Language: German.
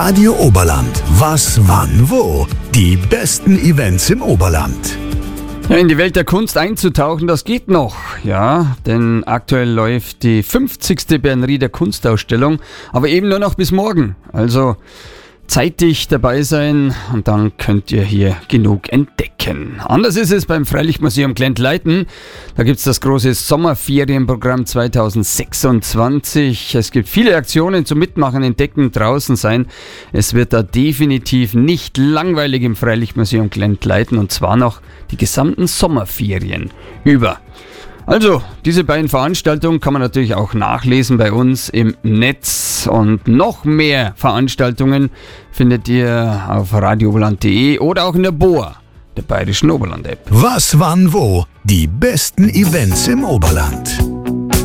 Radio Oberland. Was, wann, wo? Die besten Events im Oberland. Ja, in die Welt der Kunst einzutauchen, das geht noch. Ja, denn aktuell läuft die 50. Bernrieder Kunstausstellung, aber eben nur noch bis morgen. Also zeitig dabei sein und dann könnt ihr hier genug entdecken. Anders ist es beim Freilichtmuseum Glentleiten. Da gibt es das große Sommerferienprogramm 2026. Es gibt viele Aktionen zum Mitmachen, Entdecken, draußen sein. Es wird da definitiv nicht langweilig im Freilichtmuseum Glentleiten und zwar noch die gesamten Sommerferien über. Also, diese beiden Veranstaltungen kann man natürlich auch nachlesen bei uns im Netz und noch mehr Veranstaltungen findet ihr auf radiooberland.de oder auch in der BOA, der Bayerischen Oberland-App. Was, wann, wo? Die besten Events im Oberland.